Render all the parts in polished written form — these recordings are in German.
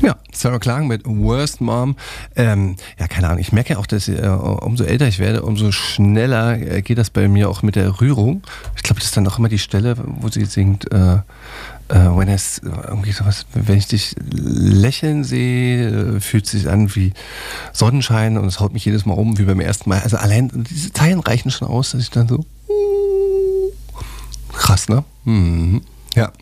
Ja, Sarah Clarke mit Worst Mom. Ja, keine Ahnung, ich merke ja auch, dass umso älter ich werde, umso schneller geht das bei mir auch mit der Rührung. Ich glaube, das ist dann auch immer die Stelle, wo sie singt, irgendwie sowas, wenn ich dich lächeln sehe, fühlt es sich an wie Sonnenschein und es haut mich jedes Mal um, wie beim ersten Mal. Also allein diese Zeilen reichen schon aus, dass ich dann so krass, ne? Ja.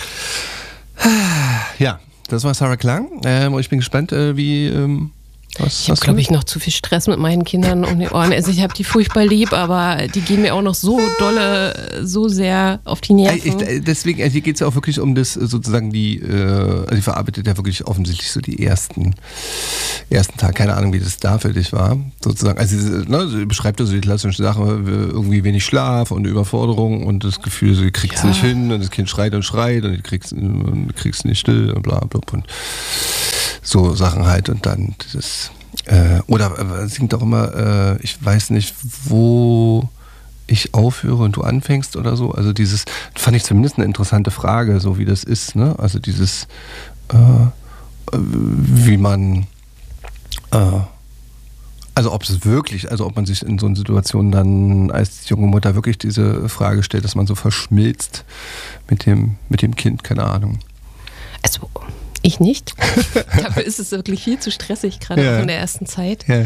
Ja. Das war Sarah Clarke. Ich bin gespannt, wie. Ich habe, glaube ich, noch zu viel Stress mit meinen Kindern um die Ohren. Also ich habe die furchtbar lieb, aber die gehen mir auch noch so dolle, so sehr auf die Nerven. Deswegen, hier geht es ja auch wirklich um das, sozusagen die verarbeitet ja wirklich offensichtlich so die ersten Tage. Keine Ahnung, wie das da für dich war, sozusagen. Also sie beschreibt ja so die klassische Sache, irgendwie wenig Schlaf und Überforderung und das Gefühl, sie kriegt es nicht hin und das Kind schreit und du kriegst es nicht still und bla bla und so Sachen halt und dann dieses oder singt auch immer, ich weiß nicht, wo ich aufhöre und du anfängst oder so. Also dieses, fand ich zumindest eine interessante Frage, so wie das ist, ne? Also dieses, wie man, also ob man sich in so einer Situation dann als junge Mutter wirklich diese Frage stellt, dass man so verschmilzt mit dem Kind, keine Ahnung. Also ich nicht. Dafür ist es wirklich viel zu stressig, gerade auch in der ersten Zeit. Ja.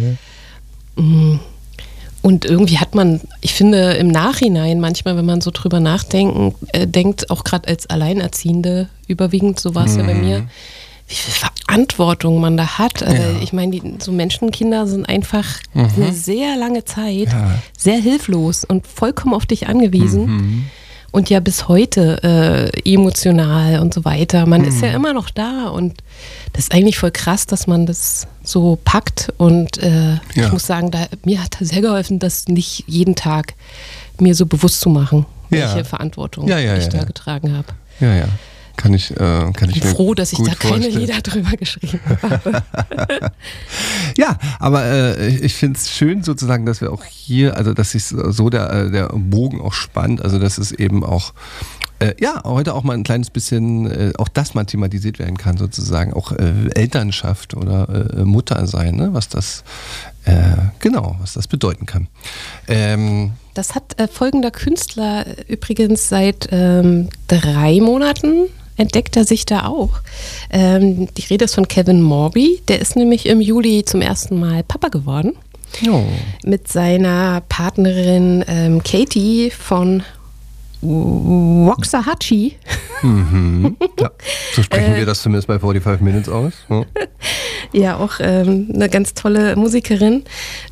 Und irgendwie hat man, ich finde im Nachhinein manchmal, wenn man so drüber denkt, auch gerade als Alleinerziehende überwiegend, so war es ja bei mir, wie viel Verantwortung man da hat. Also ich meine, so Menschenkinder sind einfach eine sehr lange Zeit sehr hilflos und vollkommen auf dich angewiesen. Und ja bis heute emotional und so weiter. Man ist ja immer noch da und das ist eigentlich voll krass, dass man das so packt. Und ich muss sagen, mir hat das sehr geholfen, das nicht jeden Tag mir so bewusst zu machen, welche Verantwortung ich da getragen habe. Ja. Kann ich bin froh, dass ich da keine Lieder drüber geschrieben habe. Ja, aber ich finde es schön sozusagen, dass wir auch hier, also dass sich so der Bogen auch spannt, also dass es eben auch heute auch mal ein kleines bisschen auch das mal thematisiert werden kann, sozusagen auch Elternschaft oder Muttersein, ne? Was das bedeuten kann. Das hat folgender Künstler übrigens seit 3 Monaten entdeckt er sich da auch. Die Rede ist von Kevin Morby, der ist nämlich im Juli zum ersten Mal Papa geworden. Oh. Mit seiner Partnerin Katie von Waxahachie. Ja, so sprechen wir das zumindest bei 45 Minutes aus. Ja, auch eine ganz tolle Musikerin.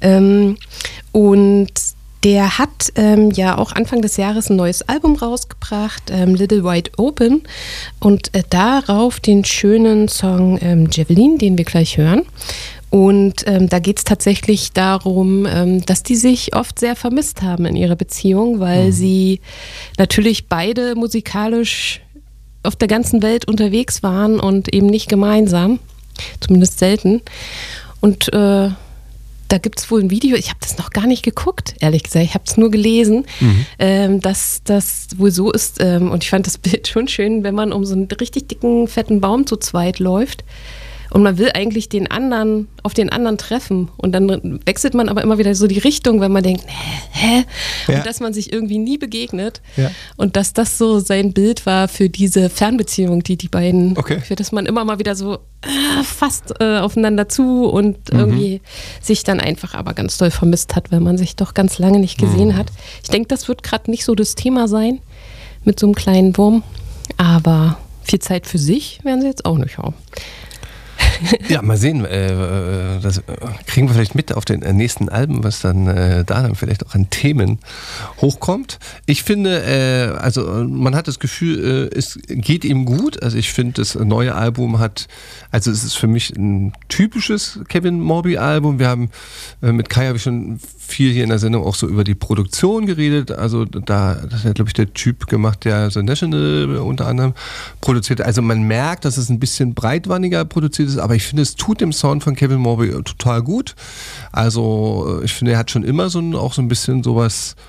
Und der hat ja auch Anfang des Jahres ein neues Album rausgebracht, Little Wide Open, und darauf den schönen Song Javelin, den wir gleich hören. Und da geht es tatsächlich darum, dass die sich oft sehr vermisst haben in ihrer Beziehung, weil sie natürlich beide musikalisch auf der ganzen Welt unterwegs waren und eben nicht gemeinsam, zumindest selten. Und da gibt es wohl ein Video, ich habe das noch gar nicht geguckt, ehrlich gesagt, ich habe es nur gelesen, dass das wohl so ist. Und ich fand das Bild schon schön, wenn man um so einen richtig dicken, fetten Baum zu zweit läuft und man will eigentlich auf den anderen treffen und dann wechselt man aber immer wieder so die Richtung, wenn man denkt, hä? Und dass man sich irgendwie nie begegnet. Ja. Und dass das so sein Bild war für diese Fernbeziehung, die beiden, für das man immer mal wieder so fast aufeinander zu und irgendwie sich dann einfach aber ganz doll vermisst hat, weil man sich doch ganz lange nicht gesehen hat. Ich denke, das wird gerade nicht so das Thema sein mit so einem kleinen Wurm, aber viel Zeit für sich werden sie jetzt auch nicht haben. Ja, mal sehen, das kriegen wir vielleicht mit auf den nächsten Alben, was dann da dann vielleicht auch an Themen hochkommt. Ich finde, also man hat das Gefühl, es geht ihm gut. Also ich finde, das neue Album es ist für mich ein typisches Kevin Morby-Album. Wir haben mit Kai habe ich schon viel hier in der Sendung auch so über die Produktion geredet. Also das hat, glaube ich, der Typ gemacht, der The National unter anderem produziert. Also man merkt, dass es ein bisschen breitwandiger produziert ist, aber ich finde, es tut dem Sound von Kevin Morby total gut. Also ich finde, er hat schon immer auch so ein bisschen sowas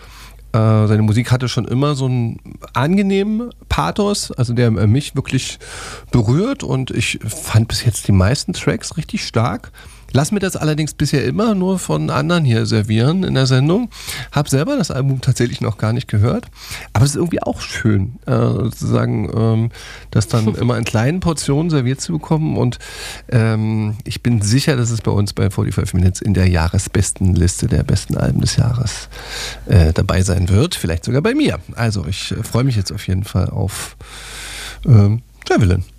Seine Musik hatte schon immer so einen angenehmen Pathos, also der mich wirklich berührt und ich fand bis jetzt die meisten Tracks richtig stark. Lass mir das allerdings bisher immer nur von anderen hier servieren in der Sendung. Hab selber das Album tatsächlich noch gar nicht gehört. Aber es ist irgendwie auch schön, sozusagen, das dann immer in kleinen Portionen serviert zu bekommen. Und ich bin sicher, dass es bei uns bei 45 Minutes in der Jahresbestenliste der besten Alben des Jahres dabei sein wird. Vielleicht sogar bei mir. Also ich freue mich jetzt auf jeden Fall auf Javelin.